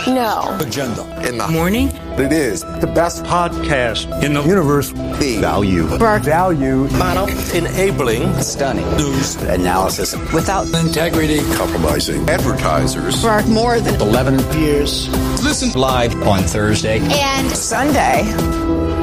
No. Agenda. In the morning? It is the best podcast in the universe. The value. Value. Model. Enabling. Stunning. News. Analysis. Without integrity. Compromising. Advertisers. For more than 11 years. Listen live on Thursday and Sunday.